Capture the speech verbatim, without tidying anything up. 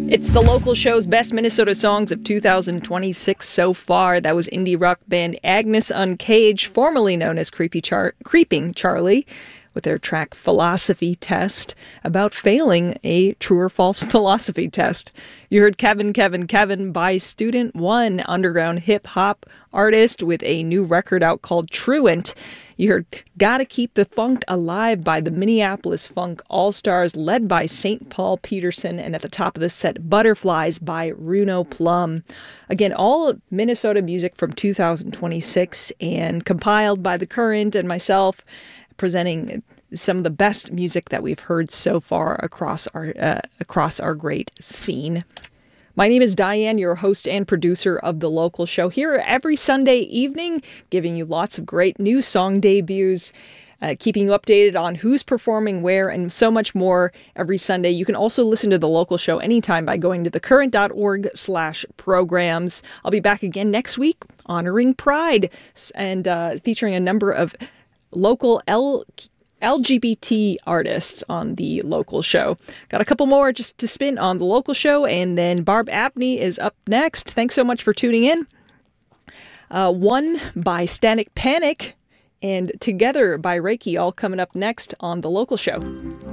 It's the local show's best Minnesota songs of two thousand twenty-six so far. That was indie rock band Agnes Uncaged, formerly known as Creepy Char- Creeping Charlie, with their track Philosophy Test, about failing a true or false philosophy test. You heard Kevin, Kevin, Kevin by Student One, underground hip-hop artist with a new record out called Truant. You heard Gotta Keep the Funk Alive by the Minneapolis Funk All-Stars, led by Saint Paul Peterson, and at the top of the set, Butterflies by Runo Plum. Again, all Minnesota music from two thousand twenty-six, and compiled by The Current and myself, presenting some of the best music that we've heard so far across our uh, across our great scene. My name is Diane, your host and producer of The Local Show, here every Sunday evening, giving you lots of great new song debuts, uh, keeping you updated on who's performing where, and so much more every Sunday. You can also listen to The Local Show anytime by going to thecurrent.org slash programs. I'll be back again next week, honoring Pride, and uh, featuring a number of local L- L G B T artists on The Local Show. Got a couple more just to spin on The Local Show, and then Barb Abney is up next. Thanks so much for tuning in. Uh, one by Static Panic and Together by Reiki, all coming up next on The Local Show.